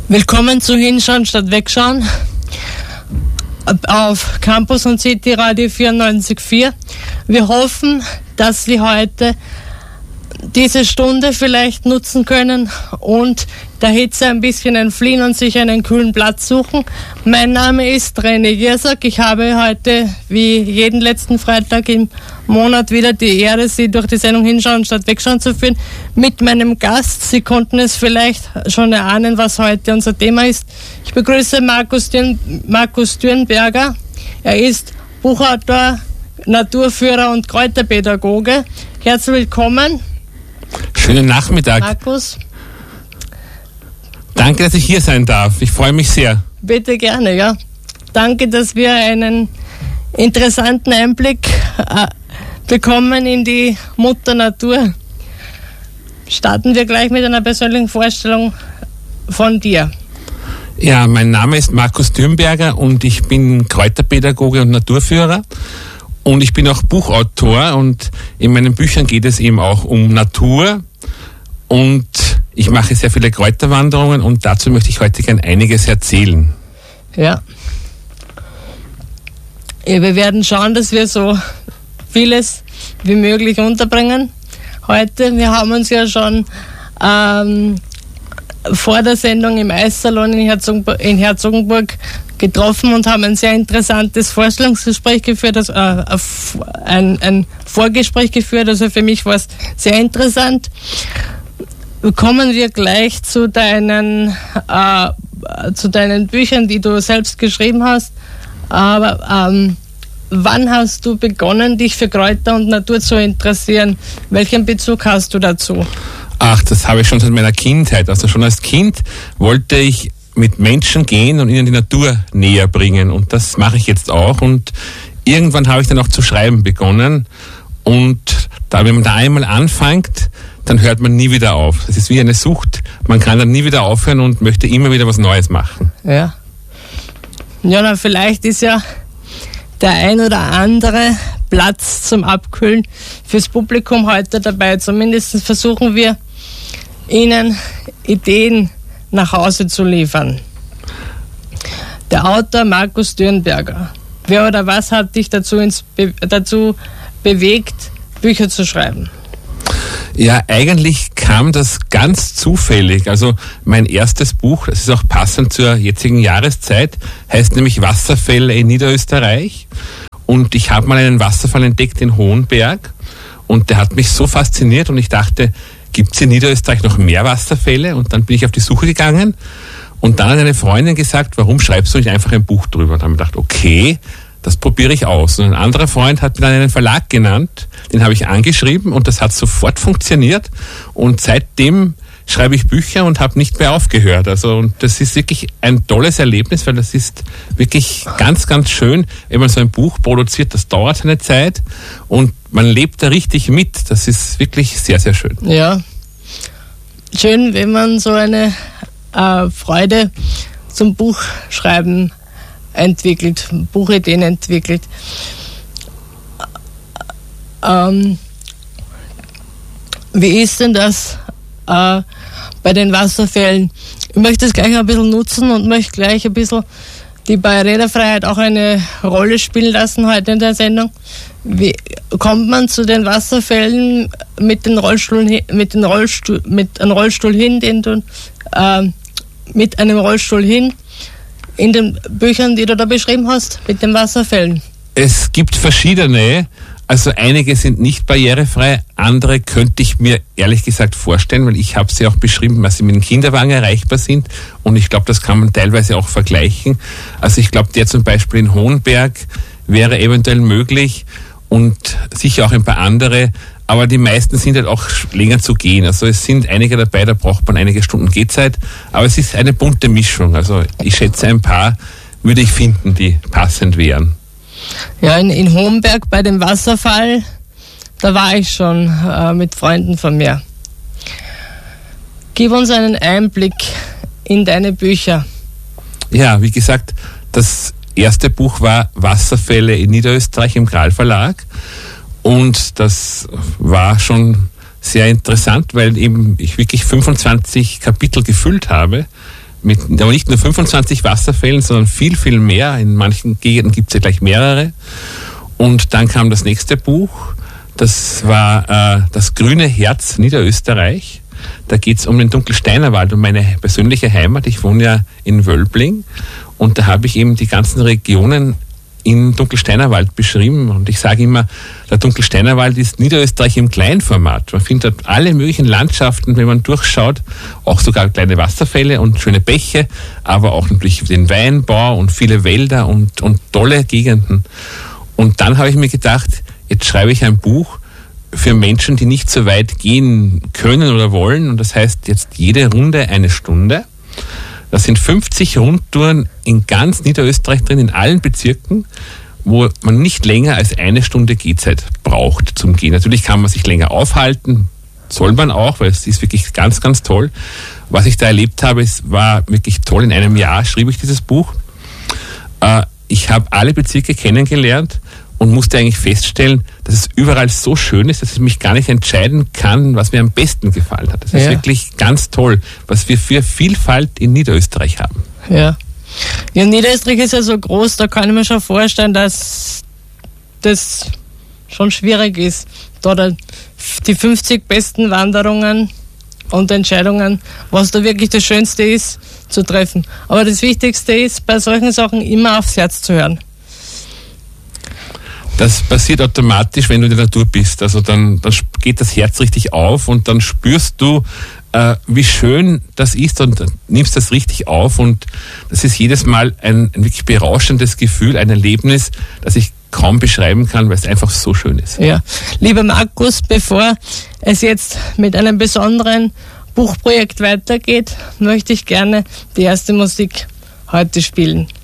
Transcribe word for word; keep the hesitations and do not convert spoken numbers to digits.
Willkommen zu Hinschauen statt Wegschauen auf Campus und City Radio vierundneunzig Komma vier. Wir hoffen, dass Sie heute diese Stunde vielleicht nutzen können und der Hitze ein bisschen entfliehen und sich einen kühlen Platz suchen. Mein Name ist René Giersack. Ich habe heute, wie jeden letzten Freitag im Monat, wieder die Ehre, Sie durch die Sendung Hinschauen statt Wegschauen zu führen, mit meinem Gast. Sie konnten es vielleicht schon erahnen, was heute unser Thema ist. Ich begrüße Markus, Dürn, Markus Dürnberger. Er ist Buchautor, Naturführer und Kräuterpädagoge. Herzlich willkommen. Schönen Nachmittag. Markus. Danke, dass ich hier sein darf. Ich freue mich sehr. Bitte gerne, ja. Danke, dass wir einen interessanten Einblick äh, bekommen in die Mutter Natur. Starten wir gleich mit einer persönlichen Vorstellung von dir. Ja, mein Name ist Markus Dürnberger und ich bin Kräuterpädagoge und Naturführer. Und ich bin auch Buchautor und in meinen Büchern geht es eben auch um Natur und ich mache sehr viele Kräuterwanderungen und dazu möchte ich heute gerne einiges erzählen. Ja. ja. Wir werden schauen, dass wir so vieles wie möglich unterbringen heute. Wir haben uns ja schon ähm, vor der Sendung im Eissalon in, Herzogenburg, in Herzogenburg getroffen und haben ein sehr interessantes Vorstellungsgespräch geführt, also äh, ein, ein Vorgespräch geführt, also für mich war es sehr interessant. Kommen wir gleich zu deinen, äh, zu deinen Büchern, die du selbst geschrieben hast, aber ähm, wann hast du begonnen, dich für Kräuter und Natur zu interessieren? Welchen Bezug hast du dazu? Ach, das habe ich schon seit meiner Kindheit, also schon als Kind wollte ich mit Menschen gehen und ihnen die Natur näher bringen. Und das mache ich jetzt auch. Und irgendwann habe ich dann auch zu schreiben begonnen. Und da, wenn man da einmal anfängt, dann hört man nie wieder auf. Das ist wie eine Sucht. Man kann dann nie wieder aufhören und möchte immer wieder was Neues machen. Ja. Ja, na, vielleicht ist ja der ein oder andere Platz zum Abkühlen fürs Publikum heute dabei. Zumindest versuchen wir, Ihnen Ideen nach Hause zu liefern. Der Autor Markus Dürnberger. Wer oder was hat dich dazu, ins Be- dazu bewegt, Bücher zu schreiben? Ja, eigentlich kam das ganz zufällig. Also mein erstes Buch, das ist auch passend zur jetzigen Jahreszeit, heißt nämlich Wasserfälle in Niederösterreich. Und ich habe mal einen Wasserfall entdeckt in Hohenberg und der hat mich so fasziniert und ich dachte, gibt es in Niederösterreich noch mehr Wasserfälle? Und dann bin ich auf die Suche gegangen und dann hat eine Freundin gesagt, warum schreibst du nicht einfach ein Buch drüber? Und dann habe ich gedacht, okay, das probiere ich aus. Und ein anderer Freund hat mir dann einen Verlag genannt, den habe ich angeschrieben und das hat sofort funktioniert. Und seitdem schreibe ich Bücher und habe nicht mehr aufgehört. Also und das ist wirklich ein tolles Erlebnis, weil das ist wirklich ganz, ganz schön, wenn man so ein Buch produziert, das dauert seine Zeit und man lebt da richtig mit. Das ist wirklich sehr, sehr schön. Ja, schön, wenn man so eine äh, Freude zum Buchschreiben entwickelt, Buchideen entwickelt. Ähm, wie ist denn das äh, bei den Wasserfällen? Ich möchte es gleich ein bisschen nutzen und möchte gleich ein bisschen die Barrierefreiheit auch eine Rolle spielen lassen heute in der Sendung. Wie kommt man zu den Wasserfällen mit den Rollstuhl, mit den Rollstuhl, mit einem Rollstuhl hin, den du äh, mit einem Rollstuhl hin in den Büchern, die du da beschrieben hast, mit den Wasserfällen? Es gibt verschiedene. Also einige sind nicht barrierefrei, andere könnte ich mir ehrlich gesagt vorstellen, weil ich habe sie auch beschrieben, dass sie mit dem Kinderwagen erreichbar sind und ich glaube, das kann man teilweise auch vergleichen. Also ich glaube, der zum Beispiel in Hohenberg wäre eventuell möglich und sicher auch ein paar andere, aber die meisten sind halt auch länger zu gehen. Also es sind einige dabei, da braucht man einige Stunden Gehzeit, aber es ist eine bunte Mischung. Also ich schätze, ein paar würde ich finden, die passend wären. Ja, in, in Hohenberg bei dem Wasserfall, da war ich schon äh, mit Freunden von mir. Gib uns einen Einblick in deine Bücher. Ja, wie gesagt, das erste Buch war Wasserfälle in Niederösterreich im Kral Verlag und das war schon sehr interessant, weil eben ich wirklich fünfundzwanzig Kapitel gefüllt habe mit, aber nicht nur fünfundzwanzig Wasserfällen, sondern viel, viel mehr. In manchen Gegenden gibt es ja gleich mehrere. Und dann kam das nächste Buch, das war äh, das grüne Herz Niederösterreich. Da geht es um den Dunkelsteinerwald, um meine persönliche Heimat. Ich wohne ja in Wölbling und da habe ich eben die ganzen Regionen in Dunkelsteinerwald beschrieben. Und ich sage immer, der Dunkelsteinerwald ist Niederösterreich im Kleinformat. Man findet dort alle möglichen Landschaften, wenn man durchschaut, auch sogar kleine Wasserfälle und schöne Bäche, aber auch natürlich den Weinbau und viele Wälder und, und tolle Gegenden. Und dann habe ich mir gedacht, jetzt schreibe ich ein Buch für Menschen, die nicht so weit gehen können oder wollen. Und das heißt jetzt jede Runde eine Stunde. Das sind fünfzig Rundtouren in ganz Niederösterreich drin, in allen Bezirken, wo man nicht länger als eine Stunde Gehzeit braucht zum Gehen. Natürlich kann man sich länger aufhalten, soll man auch, weil es ist wirklich ganz, ganz toll. Was ich da erlebt habe, es war wirklich toll. In einem Jahr schrieb ich dieses Buch. Ich habe alle Bezirke kennengelernt und musste eigentlich feststellen, dass es überall so schön ist, dass ich mich gar nicht entscheiden kann, was mir am besten gefallen hat. Das ist ja wirklich ganz toll, was wir für Vielfalt in Niederösterreich haben. Ja. Ja, Niederösterreich ist ja so groß, da kann ich mir schon vorstellen, dass das schon schwierig ist, da die fünfzig besten Wanderungen und Entscheidungen, was da wirklich das Schönste ist, zu treffen. Aber das Wichtigste ist, bei solchen Sachen immer aufs Herz zu hören. Das passiert automatisch, wenn du in der Natur bist. Also dann, dann geht das Herz richtig auf und dann spürst du, äh, wie schön das ist und nimmst das richtig auf. Und das ist jedes Mal ein, ein wirklich berauschendes Gefühl, ein Erlebnis, das ich kaum beschreiben kann, weil es einfach so schön ist. Ja, lieber Markus, bevor es jetzt mit einem besonderen Buchprojekt weitergeht, möchte ich gerne die erste Musik heute spielen.